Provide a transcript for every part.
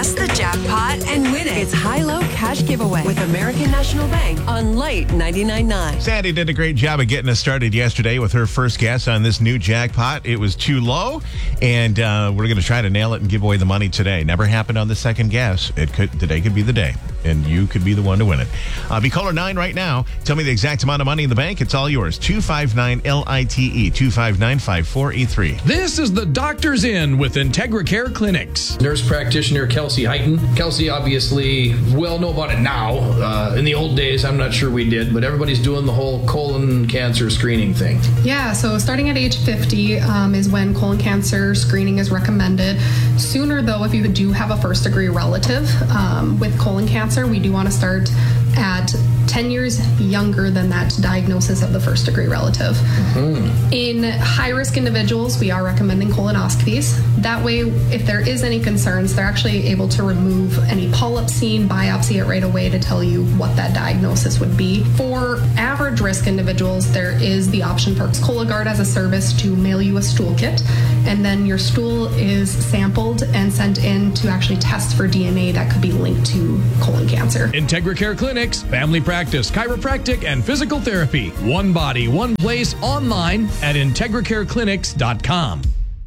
Guess the jackpot and win it. It's High-Low Cash Giveaway with American National Bank on Light 99.9. Sandy did a great job of getting us started yesterday with her first guess on this new jackpot. It was too low, and we're going to try to nail it and give away the money today. Never happened on the second guess. Today could be the day, and you could be the one to win it. Be caller 9 right now. Tell me the exact amount of money in the bank. It's all yours. 259-LITE, 259-5483. This is the Doctor's In with IntegraCare Clinics. Nurse practitioner Kelsey Heighton. Kelsey obviously will know about it now. In the old days, I'm not sure we did, but everybody's doing the whole colon cancer screening thing. Yeah, so starting at age 50 is when colon cancer screening is recommended. Sooner, though, if you do have a first-degree relative with colon cancer, we do want to start at 10 years younger than that diagnosis of the first-degree relative. Mm-hmm. In high-risk individuals, we are recommending colonoscopies. That way, if there is any concerns, they're actually able to remove any polyp seen, biopsy it right away to tell you what that diagnosis would be. For average-risk individuals, there is the option for Cologuard as a service to mail you a stool kit, and then your stool is sampled and sent in to actually test for DNA that could be linked to colon cancer. IntegraCare Clinics, family practice, chiropractic, and physical therapy. One body, one place, online at IntegraCareClinics.com.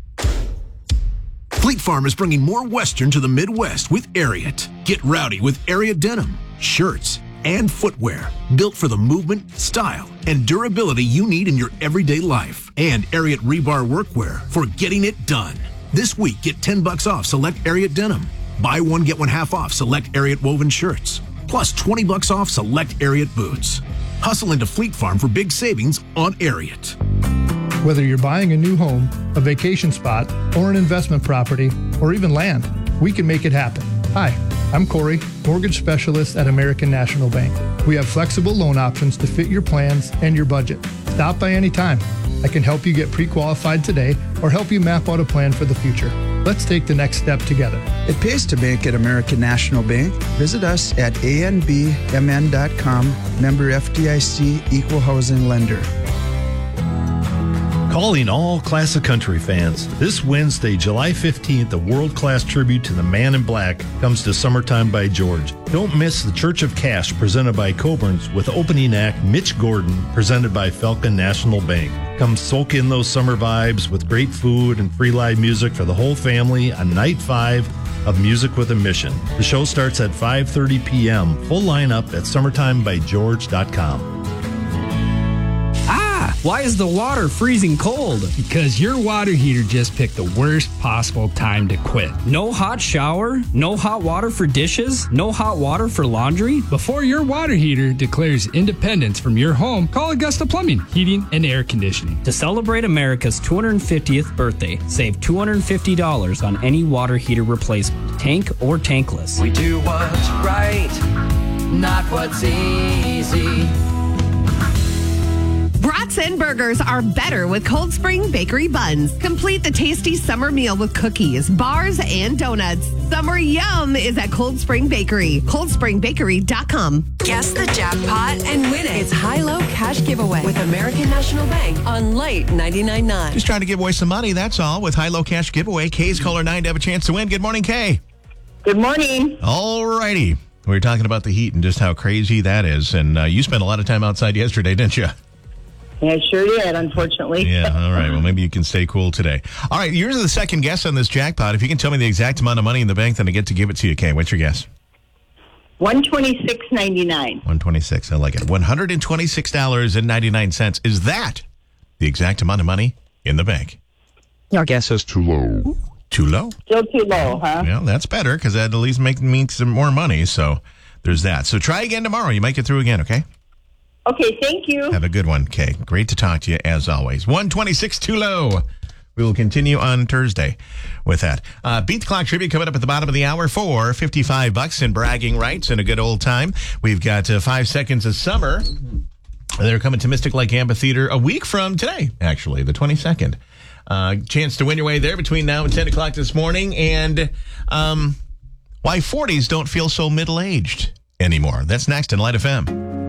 Fleet Farm is bringing more Western to the Midwest with Ariat. Get rowdy with Ariat denim, shirts, and footwear built for the movement, style, and durability you need in your everyday life. And Ariat rebar workwear for getting it done. This week, get $10 off select Ariat denim. Buy one, get one half off select Ariat woven shirts. Plus $20 off select Ariat boots. Hustle into Fleet Farm for big savings on Ariat. Whether you're buying a new home, a vacation spot, or an investment property, or even land, we can make it happen. Hi, I'm Corey, mortgage specialist at American National Bank. We have flexible loan options to fit your plans and your budget. Stop by anytime. I can help you get pre-qualified today or help you map out a plan for the future. Let's take the next step together. It pays to bank at American National Bank. Visit us at anbmn.com, member FDIC, equal housing lender. Calling all classic country fans. This Wednesday, July 15th, a world-class tribute to the Man in Black comes to Summertime by George. Don't miss the Church of Cash presented by Coburn's with opening act Mitch Gordon presented by Falcon National Bank. Come soak in those summer vibes with great food and free live music for the whole family on night 5 of Music with a Mission. The show starts at 5:30 p.m. Full lineup at summertimebygeorge.com. Why is the water freezing cold? Because your water heater just picked the worst possible time to quit. No hot shower? No hot water for dishes? No hot water for laundry? Before your water heater declares independence from your home, call Augusta Plumbing, Heating, and Air Conditioning. To celebrate America's 250th birthday, save $250 on any water heater replacement, tank or tankless. We do what's right, not what's easy. Brats and burgers are better with Cold Spring Bakery buns. Complete the tasty summer meal with cookies, bars, and donuts. Summer yum is at Cold Spring Bakery. ColdSpringBakery.com. Guess the jackpot and win it. It's High-Low Cash Giveaway with American National Bank on Light 99.9. Just trying to give away some money, that's all, with High-Low Cash Giveaway. Kay's caller 9 to have a chance to win. Good morning, Kay. Good morning. All righty. We were talking about the heat and just how crazy that is. And you spent a lot of time outside yesterday, didn't you? I sure did, unfortunately. Yeah, all right. Well, maybe you can stay cool today. All right, yours is the second guess on this jackpot. If you can tell me the exact amount of money in the bank, then I get to give it to you, Kay. What's your guess? $126.99. $126. I like it. $126.99. Is that the exact amount of money in the bank? Your guess is too low. Too low? Still too low, huh? Well, that's better because that at least makes me some more money. So there's that. So try again tomorrow. You might get through again, okay? Okay, thank you. Have a good one, Kay. Great to talk to you, as always. 126 too low. We will continue on Thursday with that. Beat the Clock tribute coming up at the bottom of the hour for $55 in bragging rights and a good old time. We've got 5 seconds of summer. They're coming to Mystic Lake Amphitheater a week from today, actually, the 22nd. Chance to win your way there between now and 10 o'clock this morning. And why 40s don't feel so middle-aged anymore. That's next in Light FM.